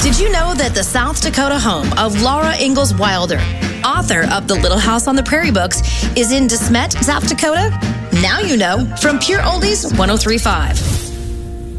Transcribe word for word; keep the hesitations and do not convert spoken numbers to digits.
Did you know that the South Dakota home of Laura Ingalls Wilder, author of the Little House on the Prairie books, is in De Smet, South Dakota? Now you know from Pure Oldies one oh three point five.